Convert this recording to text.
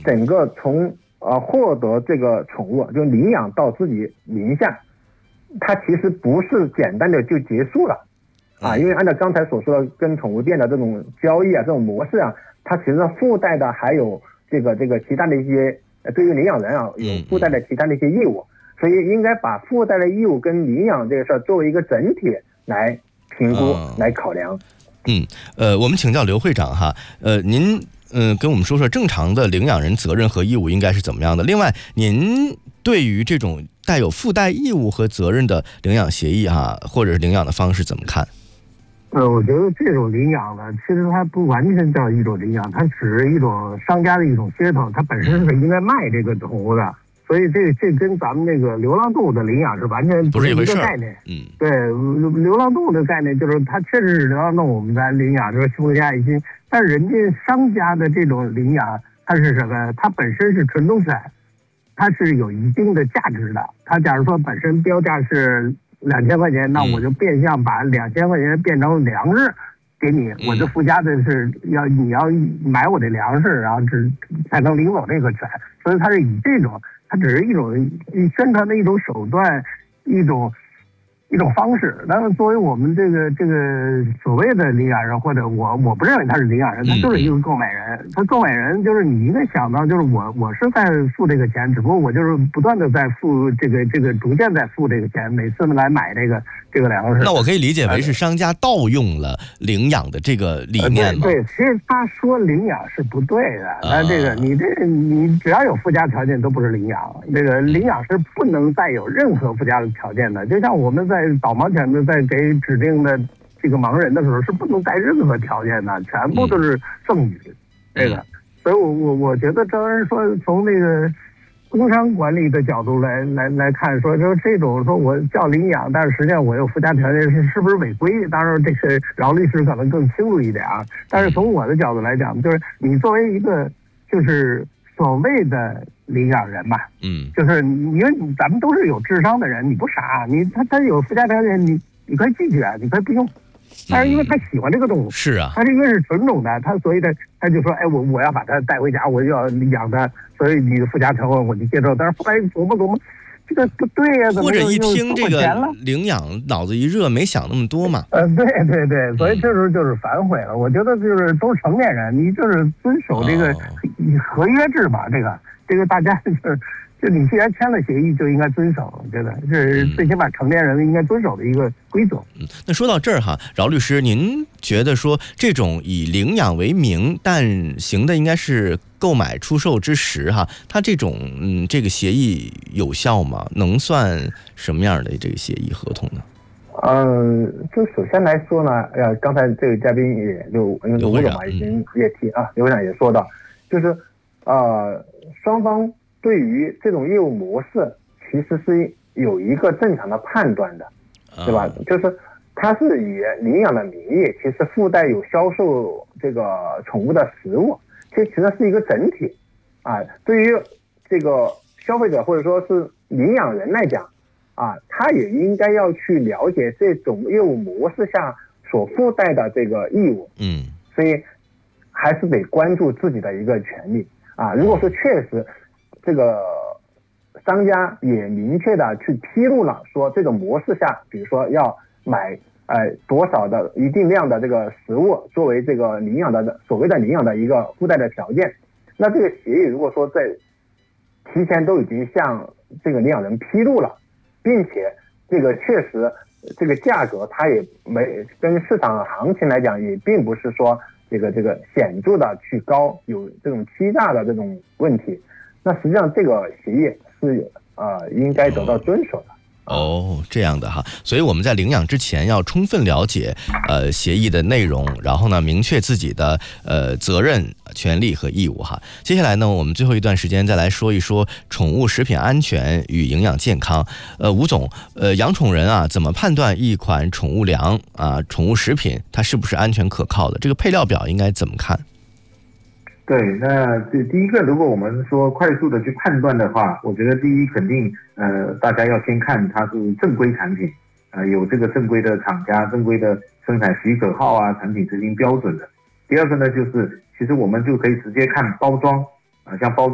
整个从获得这个宠物就领养到自己名下，它其实不是简单的就结束了啊，因为按照刚才所说的跟宠物店的这种交易啊，这种模式啊，它其实附带的还有这个其他的一些对于领养人啊有附带的其他的一些义务，所以应该把附带的义务跟领养这个事儿作为一个整体来评估来考量。 我们请教刘会长哈，您跟我们说说正常的领养人责任和义务应该是怎么样的？另外，您对于这种带有附带义务和责任的领养协议哈，或者是领养的方式怎么看？ 我觉得这种领养呢，其实它不完全叫一种领养，它只是一种商家的一种噱头，它本身是应该卖这个宠物的。所以这跟咱们那个流浪动物的领养是完全不是一个概念。对，流浪动物的概念就是它确实是流浪动物，我们在领养就是奉献爱心，但是人家商家的这种领养，它是什么？它本身是纯种产，它是有一定的价值的。它假如说本身标价是2000块钱，那我就变相把2000块钱变成粮食给你，我的附加的是你要买我的粮食，然后才能领走这个权。所以它是以这种。它只是一种宣传的一种手段，一种方式。但是作为我们这个所谓的领养人，或者我不认为他是领养人，他就是一个购买人。他购买人就是你应该想到，就是我是在付这个钱，只不过我就是不断的在付这个逐渐在付这个钱，每次来买这个粮食。 那我可以理解为是商家盗用了领养的这个理念吗？ 对，其实他说领养是不对的。那这个你只要有附加条件都不是领养。这个领养是不能带有任何附加的条件的。就像我们在导盲犬的在给指定的这个盲人的时候是不能带任何条件的，全部都是赠与。这个，所以我觉得当然说从那个工商管理的角度来看，说这种说我叫领养，但是实际上我有附加条件是不是违规？当然这个饶律师可能更清楚一点啊。但是从我的角度来讲，就是你作为一个就是所谓的领养人吧，就是因为咱们都是有智商的人，你不傻，他有附加条件，你可以拒绝，你可以不用。但是因为他喜欢这个动物， 是啊， 他这个是纯种的，他所以他就说，哎，我要把它带回家，我就要养它，所以你的附加条件我就接受。但是后来琢磨，这个不对呀，怎么或者一听这个领养，脑子一热，没想那么多嘛。 对，所以这时候就是反悔了。我觉得就是都是成年人，你就是遵守这个合约制嘛，这个大家就你既然签了协议，就应该遵守，我觉得是最起码成年人应该遵守的一个规则。 那说到这儿哈，饶律师，您觉得说这种以领养为名，但行的应该是购买出售之实哈，它这种这个协议有效吗？能算什么样的这个协议合同呢？ 就首先来说呢，刚才这个嘉宾也就刘会长嘛，已经也提啊，刘会长也说到，就是双方对于这种业务模式其实是有一个正常的判断的，对吧？就是它是以领养的名义，其实附带有销售这个宠物的食物，这其实是一个整体啊。对于这个消费者或者说是领养人来讲啊，他也应该要去了解这种业务模式下所附带的这个义务。所以还是得关注自己的一个权利啊。如果说确实这个商家也明确的去披露了说这种模式下，比如说要买多少的一定量的这个食物作为这个领养的所谓的领养的一个附带的条件，那这个协议如果说在提前都已经向这个领养人披露了，并且这个确实这个价格它也没跟市场行情来讲也并不是说这个显著的去高，有这种欺诈的这种问题，那实际上这个协议是应该得到遵守的。 这样的哈，所以我们在领养之前要充分了解协议的内容，然后呢明确自己的责任、权利和义务哈。接下来呢，我们最后一段时间再来说一说宠物食品安全与营养健康。吴总，养宠人啊，怎么判断一款宠物粮啊、宠物食品它是不是安全可靠的？这个配料表应该怎么看？ 对，那这第一个，如果我们说快速的去判断的话，我觉得第一肯定大家要先看它是正规产品，有这个正规的厂家、正规的生产许可号啊，产品执行标准的。第二个呢，就是其实我们就可以直接看包装像包装